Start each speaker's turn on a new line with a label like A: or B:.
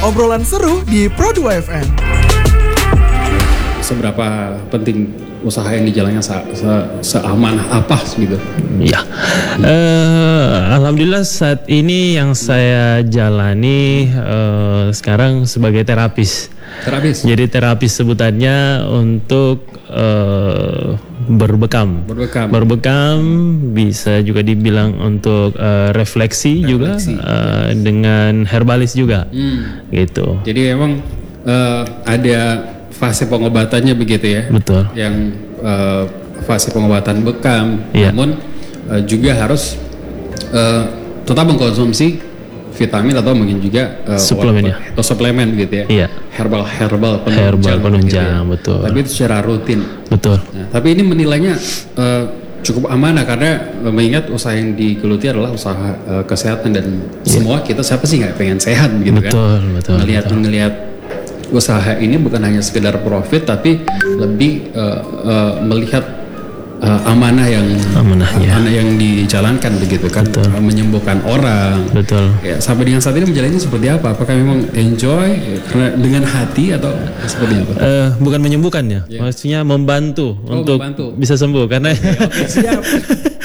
A: obrolan seru di Pro2 FM.
B: Seberapa penting usaha yang dijalankan seamanah apa gitu?
C: Ya, alhamdulillah saat ini yang saya jalani sekarang sebagai terapis.
B: Terapis?
C: Jadi terapis sebutannya untuk berbekam, bisa juga dibilang untuk refleksi juga dengan herbalis juga, gitu.
B: Jadi memang ada fase pengobatannya begitu ya?
C: Betul.
B: Yang fase pengobatan bekam,
C: Iya.
B: namun juga harus tetap mengkonsumsi vitamin atau mungkin juga
C: suplemen ya,
B: atau suplemen gitu ya?
C: Iya.
B: Herbal
C: penunjang,
B: gitu ya.
C: betul.
B: Tapi itu secara rutin.
C: Betul.
B: Nah, tapi ini menilainya cukup amanah karena mengingat usaha yang digeluti adalah usaha kesehatan dan semua kita siapa sih nggak pengen sehat gitu
C: betul,
B: kan? Melihat usaha ini bukan hanya sekedar profit tapi lebih melihat amanah yang dijalankan begitu kan, menyembuhkan orang.
C: Betul.
B: Ya, sampai dengan saat ini menjalannya seperti apa? Apakah memang enjoy karena dengan hati atau seperti apa?
C: Bukan menyembuhkan ya, maksudnya membantu untuk bisa sembuh karena
B: siap.